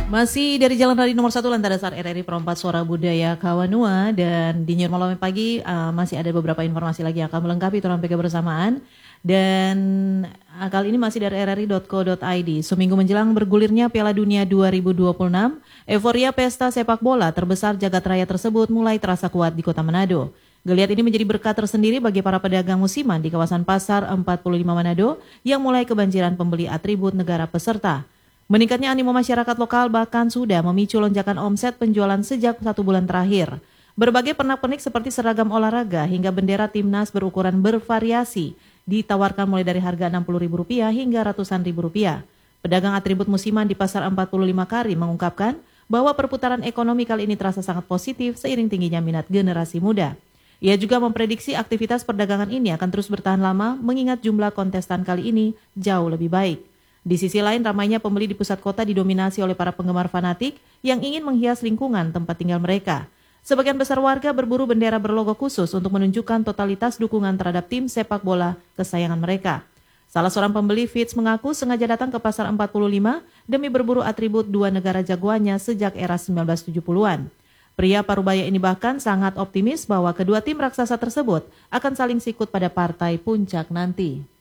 Masih dari Jalan Raya nomor 1 Lantai Dasar RRI Perempat Suara Budaya Kawanua, dan di New Malam Pagi masih ada beberapa informasi lagi yang akan melengkapi Turan PK bersamaan. Dan kali ini masih dari rri.co.id. Seminggu menjelang bergulirnya Piala Dunia 2026, euforia pesta sepak bola terbesar jagat raya tersebut mulai terasa kuat di Kota Manado. Geliat ini menjadi berkah tersendiri bagi para pedagang musiman di kawasan Pasar 45 Manado yang mulai kebanjiran pembeli atribut negara peserta. Meningkatnya animo masyarakat lokal bahkan sudah memicu lonjakan omset penjualan sejak 1 bulan terakhir. Berbagai pernak-pernik seperti seragam olahraga hingga bendera timnas berukuran bervariasi ditawarkan mulai dari harga Rp60.000 hingga ratusan ribu rupiah. Pedagang atribut musiman di Pasar 45 Kari mengungkapkan bahwa perputaran ekonomi kali ini terasa sangat positif seiring tingginya minat generasi muda. Ia juga memprediksi aktivitas perdagangan ini akan terus bertahan lama mengingat jumlah kontestan kali ini jauh lebih baik. Di sisi lain, ramainya pembeli di pusat kota didominasi oleh para penggemar fanatik yang ingin menghias lingkungan tempat tinggal mereka. Sebagian besar warga berburu bendera berlogo khusus untuk menunjukkan totalitas dukungan terhadap tim sepak bola kesayangan mereka. Salah seorang pembeli Fitz mengaku sengaja datang ke Pasar 45 demi berburu atribut dua negara jagoannya sejak era 1970-an. Pria Parubaya ini bahkan sangat optimis bahwa kedua tim raksasa tersebut akan saling sikut pada partai puncak nanti.